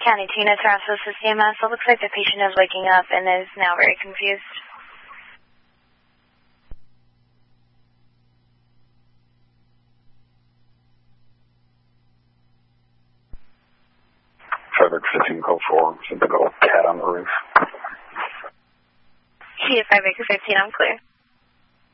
County Tina Tarassos with CMS. It looks like the patient is waking up and is now very confused. Traffic 1504, it's a big old cat on the roof. She is 5 acre 15, I'm clear.